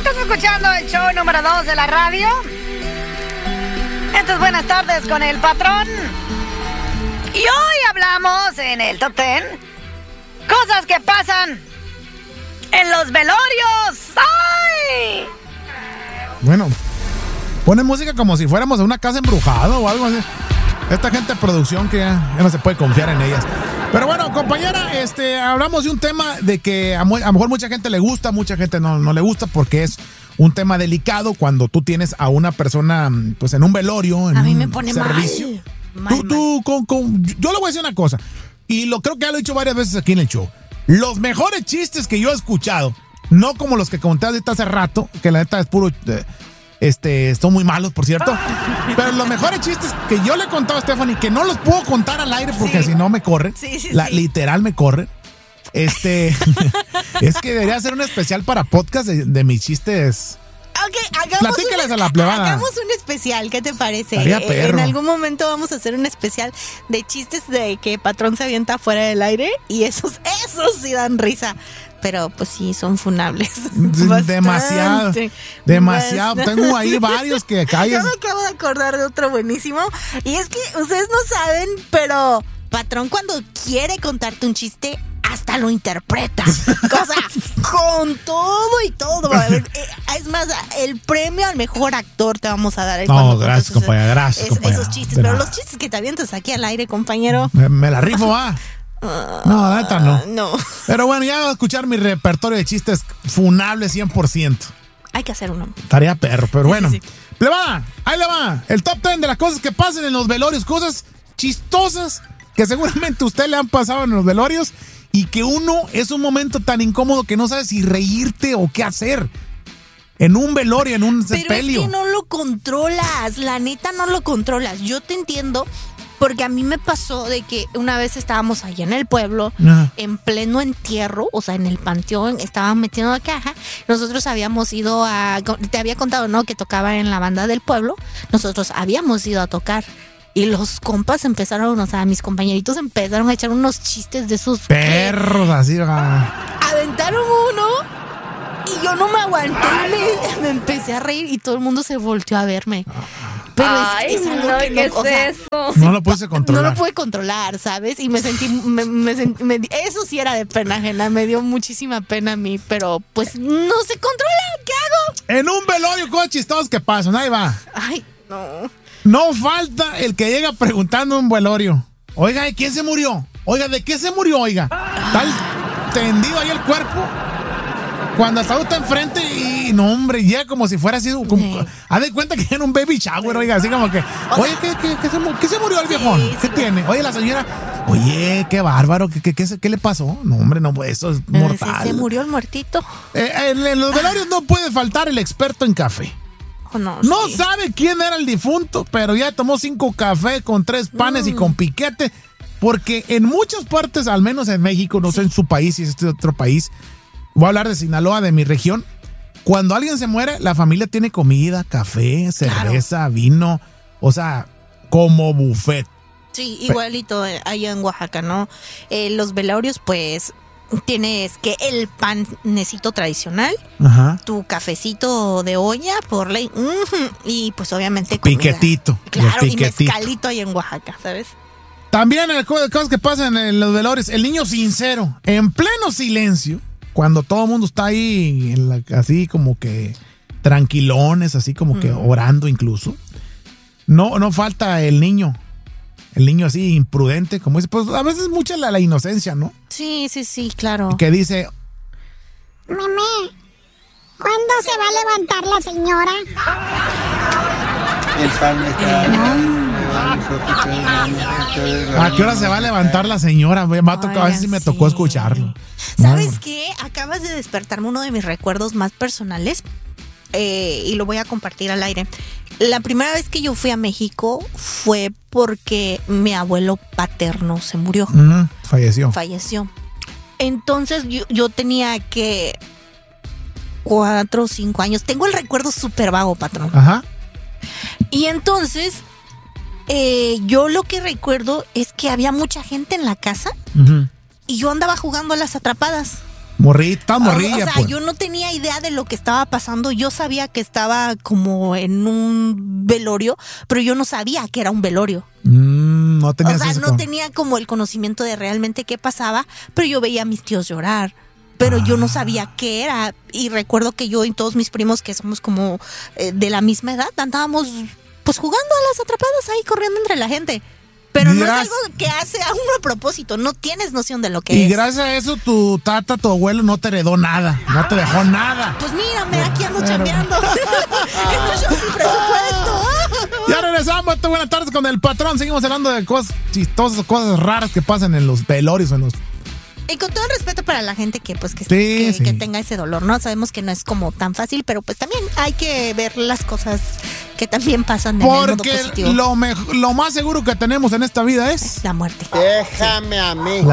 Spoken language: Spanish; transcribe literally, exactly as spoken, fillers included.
Estás escuchando el show número dos de la radio. Estas buenas tardes con el patrón. Y hoy hablamos en el Top Ten cosas que pasan en los velorios. ¡Ay! Bueno, ponen música como si fuéramos a una casa embrujada o algo así. Esta gente de producción que ya, ya no se puede confiar en ellas. Pero bueno, compañera, este, hablamos de un tema de que a, mu- a lo mejor mucha gente le gusta, mucha gente no, no le gusta porque es un tema delicado cuando tú tienes a una persona pues en un velorio, en a mí un me pone servicio. mal. Mal, Tú, tú, con, con, yo le voy a decir una cosa, y lo creo que ya lo he dicho varias veces aquí en el show. Los mejores chistes que yo he escuchado, no como los que conté ahorita hace rato, que la neta es puro... Eh, Este, son muy malos, por cierto. Pero los mejores chistes que yo le he contado a Stephanie, que no los puedo contar al aire porque sí. si no me corren. Sí, sí, la, sí. Literal me corren. Este, es que debería hacer un especial para podcast de, de mis chistes. Ok, hagamos Platícales un, a la plebada. hagamos un especial, ¿qué te parece? Estaría Eh, perro. En algún momento vamos a hacer un especial de chistes de que Patrón se avienta fuera del aire y esos, esos sí dan risa. Pero pues sí, son funables. Demasiado. Bastante, Demasiado. bastante. Tengo ahí varios que Yo calles. me acabo de acordar de otro buenísimo. Y es que ustedes no saben, pero Patrón cuando quiere contarte un chiste, hasta lo interpreta. O sea, con todo y todo. A ver, eh, es más, el premio al mejor actor te vamos a dar. No, cuando gracias, cuentes compañera, gracias, es- compañera. Esos chistes. De Pero nada. los chistes que te avientas aquí al aire, compañero. Me, me la rifo, va. No, la neta no. No. Pero bueno, ya voy a escuchar mi repertorio de chistes funables cien por ciento. Hay que hacer uno. Tarea perro, pero Sí, bueno. sí, Le va, ahí le va. El top ten de las cosas que pasan en los velorios, cosas chistosas que seguramente a usted le han pasado en los velorios y que uno es un momento tan incómodo que no sabe si reírte o qué hacer. En un velorio, en un Pero sepelio. es que no lo controlas, la neta no lo controlas. Yo te entiendo, porque a mí me pasó de que una vez estábamos allá en el pueblo, Ajá. en pleno entierro, o sea, en el panteón, estaban metiendo la caja. Nosotros habíamos ido a, te había contado, ¿no? Que tocaba en la banda del pueblo. Nosotros habíamos ido a tocar. Y los compas empezaron, o sea, mis compañeritos empezaron a echar unos chistes de esos. Perros, así. ah. Aventaron uno y yo no me aguanté y me, me empecé a reír y todo el mundo se volteó a verme. Pero Ay, es, es algo no, que ¿qué no, o es sea, eso? No lo puedes controlar. no lo pude controlar, ¿sabes? Y me sentí, me, me sent- me di- eso sí era de pena ajena, me dio muchísima pena a mí, pero pues no se controla, ¿qué hago? En un velorio, cosas chistosas que pasan. Ahí va. Ay, no. No falta el que llega preguntando en un velorio. Oiga, ¿de quién se murió? Oiga, ¿de qué se murió? Oiga, está el- tendido ahí el cuerpo. Cuando hasta está enfrente y no, hombre, llega como si fuera así. Como, Sí. haz de cuenta que era un baby shower, oiga, así como que. O Oye, ¿qué, qué, qué se, mu- qué se murió el Sí, viejón? sí, ¿Qué sí. tiene? Oye, la señora. Oye, qué bárbaro, ¿qué, qué, qué, se- qué le pasó? No, hombre, no, eso es mortal. Se, se murió el muertito. Eh, en, en los velorios no puede faltar el experto en café. Oh, no, No sí. sabe quién era el difunto, pero ya tomó cinco cafés con tres panes Mm. y con piquete. Porque en muchas partes, al menos en México, no sé en su país, si es este otro país, voy a hablar de Sinaloa, de mi región. Cuando alguien se muere, la familia tiene comida, café, cerveza, vino, o sea, como buffet. Sí, igualito eh, allá en Oaxaca, ¿no? Eh, los velorios, pues, tienes que el panecito tradicional, Ajá. tu cafecito de olla por ley, ujú, y pues obviamente comida. Piquetito. Claro, y y el piquetito. mezcalito ahí en Oaxaca, ¿sabes? También el co- cosas que pasan en los velorios, el niño sincero, en pleno silencio, cuando todo el mundo está ahí en la- así como que tranquilones, así como que orando incluso. No, no falta el niño, el niño así imprudente, como dice, pues a veces mucha la, la inocencia, ¿no? Sí, sí, sí, claro. Que dice, Mamé, ¿cuándo se va a levantar la señora? El pan está. ¿a qué hora se va a levantar la señora? Me ha tocado, a veces sí me tocó Oigan, sí. escucharlo. ¿Sabes No, qué? Acabas de despertarme uno de mis recuerdos más personales eh, y lo voy a compartir al aire. La primera vez que yo fui a México fue porque mi abuelo paterno se murió, ujú, falleció. falleció. Entonces yo, yo tenía que cuatro o cinco años. Tengo el recuerdo súper vago, patrón. Ajá. Y entonces eh, yo lo que recuerdo es que había mucha gente en la casa Ujú. y yo andaba jugando a las atrapadas. Morrita, estás morrilla, o, o sea, pues. yo no tenía idea de lo que estaba pasando. Yo sabía que estaba como en un velorio, pero yo no sabía que era un velorio. Mm, no tenías O sea, eso no como- tenía como el conocimiento de realmente qué pasaba, pero yo veía a mis tíos llorar. Pero Ah. yo no sabía qué era. Y recuerdo que yo y todos mis primos, que somos como eh, de la misma edad, andábamos pues jugando a las atrapadas ahí, corriendo entre la gente. Pero no Gracias. es algo que hace a uno a propósito. No tienes noción de lo que Y es. gracias a eso tu tata, tu abuelo no te heredó nada, no te dejó nada. Pues mírame, aquí ando Pero- chambeando. En un show sin presupuesto. Ya regresamos, esta buenas tardes con el patrón. Seguimos hablando de cosas chistosas, cosas raras que pasan en los velorios, en los... Y con todo el respeto para la gente que pues que, Sí, que, sí. que tenga ese dolor, ¿no? Sabemos que no es como tan fácil, pero pues también hay que ver las cosas que también pasan en el modo Porque positivo. lo, mej- lo más seguro que tenemos en esta vida es... La muerte. Déjame a mí.